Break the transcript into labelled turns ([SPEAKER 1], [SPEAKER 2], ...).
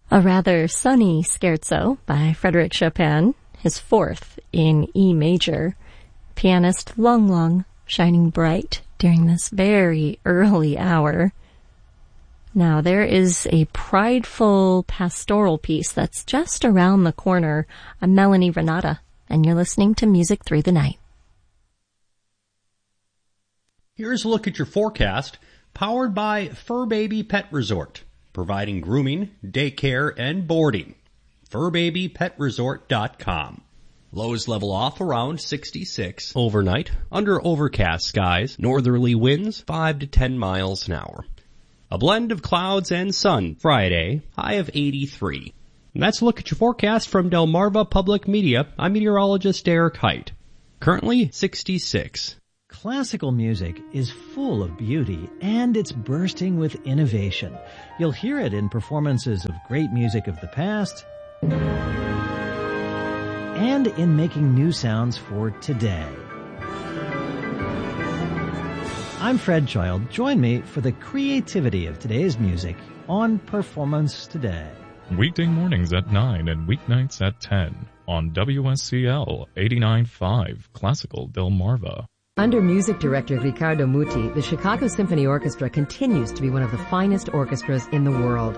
[SPEAKER 1] A rather sunny scherzo by Frédéric Chopin, his fourth in E major. Pianist Lung Lung shining bright during this very early hour. Now, there is a prideful pastoral piece that's just around the corner. I'm Melanie Renata, and you're listening to Music Through the Night.
[SPEAKER 2] Here's a look at your forecast, powered by Fur Baby Pet Resort, providing grooming, daycare, and boarding. FurBabyPetResort.com. Lows level off around 66 overnight, under overcast skies, northerly winds 5 to 10 miles an hour. A blend of clouds and sun Friday, high of 83. And that's a look at your forecast from Delmarva Public Media. I'm meteorologist Derek Height. Currently 66.
[SPEAKER 3] Classical music is full of beauty, and it's bursting with innovation. You'll hear it in performances of great music of the past and in making new sounds for today. I'm Fred Child. Join me for the creativity of today's music on Performance Today.
[SPEAKER 4] Weekday mornings at 9 and weeknights at 10 on WSCL 89.5 Classical Delmarva.
[SPEAKER 5] Under music director Riccardo Muti, the Chicago Symphony Orchestra continues to be one of the finest orchestras in the world.